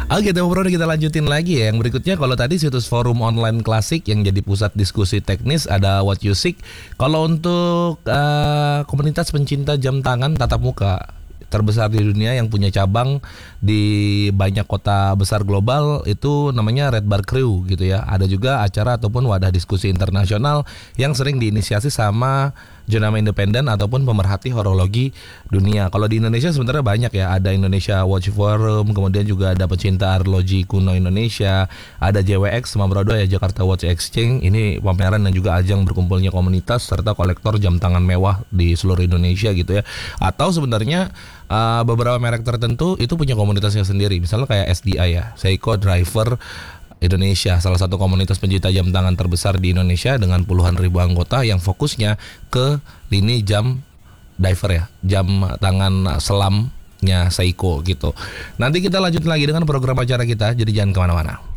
Oke, Bro, kita lanjutin lagi ya. Yang berikutnya, kalau tadi situs forum online klasik yang jadi pusat diskusi teknis ada What You Seek. Kalau untuk komunitas pencinta jam tangan tatap muka terbesar di dunia yang punya cabang di banyak kota besar global itu namanya Red Bar Crew gitu ya. Ada juga acara ataupun wadah diskusi internasional yang sering diinisiasi sama jurnal independen ataupun pemerhati horologi dunia. Kalau di Indonesia sebenarnya banyak ya, ada Indonesia Watch Forum, kemudian juga ada pecinta arloji kuno Indonesia, ada JWX Mambrodo ya, Jakarta Watch Exchange. Ini pameran dan juga ajang berkumpulnya komunitas serta kolektor jam tangan mewah di seluruh Indonesia gitu ya. Atau sebenarnya beberapa merek tertentu itu punya komunitasnya sendiri. Misalnya kayak SDI ya, Seiko Driver Indonesia, salah satu komunitas pencinta jam tangan terbesar di Indonesia dengan puluhan ribu anggota yang fokusnya ke lini jam diver ya, jam tangan selamnya Seiko gitu. Nanti kita lanjut lagi dengan program acara kita, jadi jangan kemana-mana.